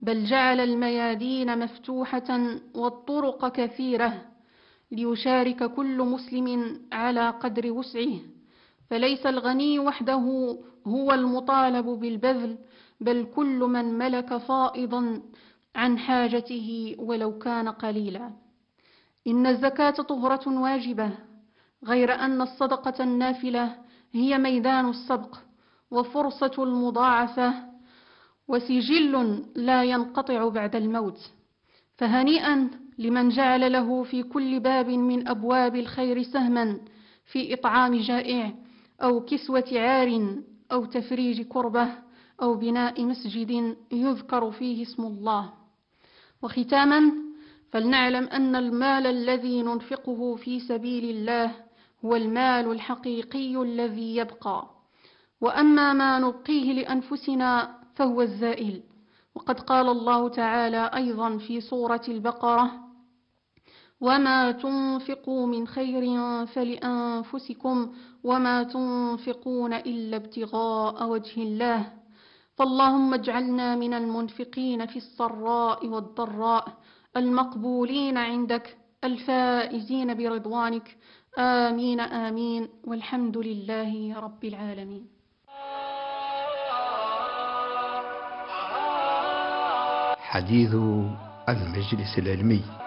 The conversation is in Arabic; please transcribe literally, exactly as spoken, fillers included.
بل جعل الميادين مفتوحة والطرق كثيرة ليشارك كل مسلم على قدر وسعه، فليس الغني وحده هو المطالب بالبذل، بل كل من ملك فائضا عن حاجته ولو كان قليلا. إن الزكاة طهرة واجبة، غير أن الصدقة النافلة هي ميدان السبق وفرصة المضاعفة وسجل لا ينقطع بعد الموت. فهنيئا لمن جعل له في كل باب من أبواب الخير سهما في إطعام جائع أو كسوة عار أو تفريج كربة أو بناء مسجد يذكر فيه اسم الله. وختاما، فلنعلم أن المال الذي ننفقه في سبيل الله هو المال الحقيقي الذي يبقى، وأما ما نبقيه لأنفسنا فهو الزائل. وقد قال الله تعالى أيضا في سورة البقرة: وما تنفقوا من خير فلأنفسكم وما تنفقون إلا ابتغاء وجه الله. فاللهم اجعلنا من المنفقين في السراء والضراء المقبولين عندك الفائزين برضوانك. آمين آمين، والحمد لله رب العالمين. حديث المجلس العلمي.